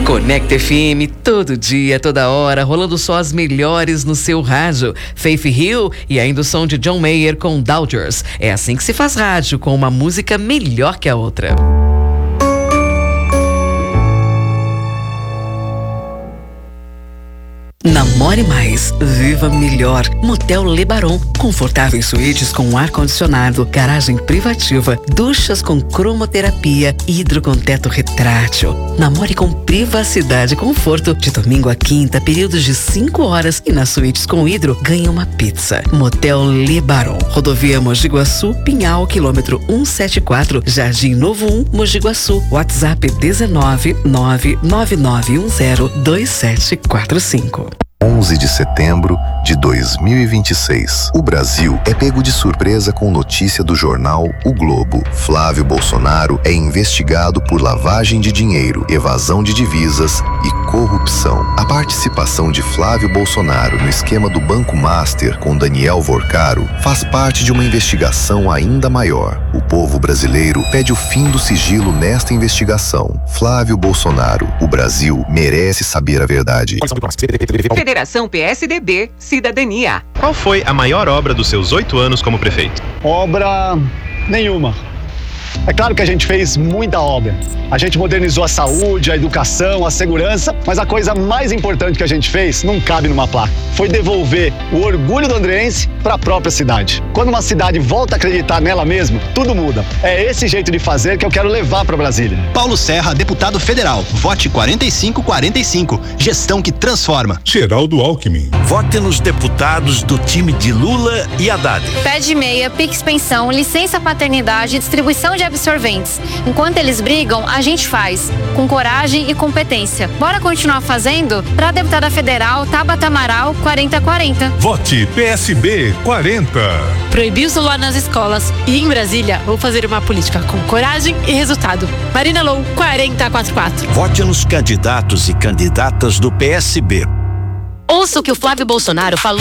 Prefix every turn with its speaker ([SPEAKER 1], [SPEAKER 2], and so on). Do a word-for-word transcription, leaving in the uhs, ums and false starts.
[SPEAKER 1] Conecta F M, todo dia, toda hora, rolando só as melhores no seu rádio. Faith Hill e ainda o som de John Mayer com Dodgers. É assim que se faz rádio, com uma música melhor que a outra. Namore mais, viva melhor. Motel Le Baron, confortáveis suítes com ar-condicionado, garagem privativa, duchas com cromoterapia, hidro com teto retrátil. Namore com privacidade e conforto. De domingo a quinta, períodos de cinco horas e nas suítes com hidro, ganha uma pizza. Motel Le Baron, rodovia Mogi Guaçu, Pinhal, quilômetro cento e setenta e quatro, Jardim Novo um, Mogi Guaçu. WhatsApp dezenove, nove nove nove um zero, dois sete quatro cinco.
[SPEAKER 2] onze de setembro de dois mil e vinte e seis. O Brasil é pego de surpresa com notícia do jornal O Globo. Flávio Bolsonaro é investigado por lavagem de dinheiro, evasão de divisas e corrupção. A participação de Flávio Bolsonaro no esquema do Banco Master com Daniel Vorcaro faz parte de uma investigação ainda maior. O povo brasileiro pede o fim do sigilo nesta investigação. Flávio Bolsonaro, o Brasil merece saber a verdade.
[SPEAKER 3] Federação P S D B, Cidadania.
[SPEAKER 4] Qual foi a maior obra dos seus oito anos como prefeito?
[SPEAKER 5] Obra nenhuma. É claro que a gente fez muita obra. A gente modernizou a saúde, a educação, a segurança, mas a coisa mais importante que a gente fez não cabe numa placa. Foi devolver o orgulho do andreense para a própria cidade. Quando uma cidade volta a acreditar nela mesma, tudo muda. É esse jeito de fazer que eu quero levar para Brasília.
[SPEAKER 6] Paulo Serra, deputado federal. Vote quarenta e cinco quarenta e cinco. Gestão que transforma.
[SPEAKER 7] Geraldo Alckmin.
[SPEAKER 8] Vote nos deputados do time de Lula e Haddad.
[SPEAKER 9] Pede meia, Pix Pensão, licença paternidade e distribuição de absorventes. Enquanto eles brigam, a gente faz, com coragem e competência. Bora continuar fazendo? Para a deputada federal Tabata Amaral, quarenta quarenta.
[SPEAKER 7] Vote P S B quarenta.
[SPEAKER 10] Proibir o celular nas escolas. E em Brasília, vou fazer uma política com coragem e resultado. Marina Lou, quarenta quarenta e quatro.
[SPEAKER 8] Vote nos candidatos e candidatas do P S B.
[SPEAKER 10] Ouça o que o Flávio Bolsonaro falou